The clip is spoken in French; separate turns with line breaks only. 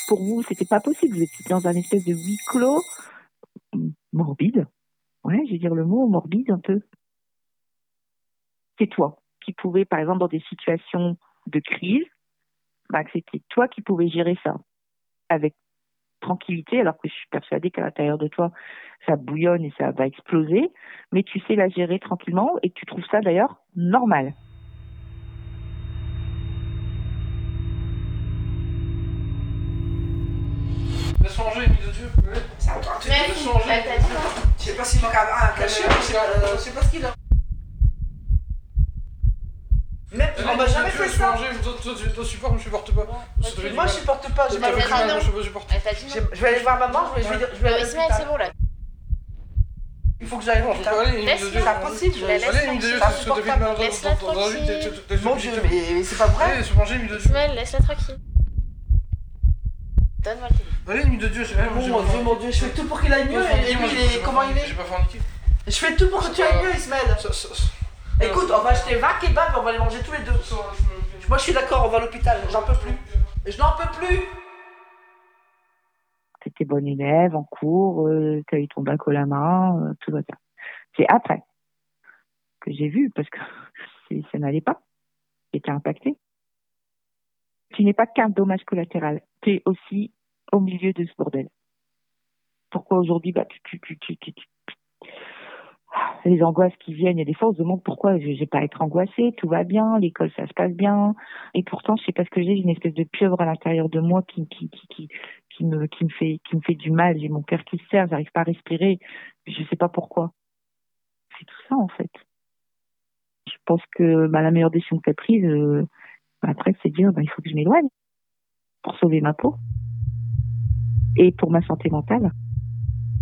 pour vous, c'était pas possible. Vous étiez dans un espèce de huis clos morbide. Ouais, je vais dire le mot morbide un peu. C'est toi qui pouvais, par exemple, dans des situations de crise, bah, que c'était toi qui pouvais gérer ça avec tranquillité, alors que je suis persuadée qu'à l'intérieur de toi, ça bouillonne et ça va exploser, mais tu sais la gérer tranquillement et tu trouves ça d'ailleurs normal.
Laisse changer, mise de Dieu.
C'est à toi.
Laisse changer.
Je sais pas s'il manque un cachet, je sais pas ce qu'il a. Mais on m'a jamais fait ça.
Toi, supporte, moi je supporte pas.
Moi je supporte pas. Je vais aller voir maman, je vais aller.
Ismaël, c'est bon là.
Il faut que j'aille voir.
Laisse-le.
C'est impossible.
Laisse-la tranquille.
Mon Dieu, mais c'est pas vrai.
Ismaël, laisse-la tranquille. Donne-moi le téléphone.
Allez, nuit de Dieu,
Mon Dieu, je fais tout pour qu'il aille mieux. Et lui, comment il est?
J'ai pas forniqué.
Je fais tout pour que tu ailles mieux, Ismaël. Écoute, on va acheter 20 kebabs et on va les manger tous les deux. Moi je suis d'accord, on va à l'hôpital, j'en peux plus. Je n'en peux plus.
T'étais bonne élève en cours, t'as eu ton bac au la main, tout va bien. C'est après que j'ai vu, parce que ça n'allait pas. J'étais impactée. Tu n'es pas qu'un dommage collatéral, tu es aussi au milieu de ce bordel. Pourquoi aujourd'hui, bah, les angoisses qui viennent, il y a des fois on se demande pourquoi je vais pas être angoissée, tout va bien, l'école ça se passe bien, et pourtant je sais pas ce que j'ai une espèce de pieuvre à l'intérieur de moi qui me fait du mal, j'ai mon cœur qui se serre, j'arrive pas à respirer, je sais pas pourquoi. C'est tout ça en fait. Je pense que la meilleure décision que tu as prise après c'est de dire il faut que je m'éloigne pour sauver ma peau et pour ma santé mentale.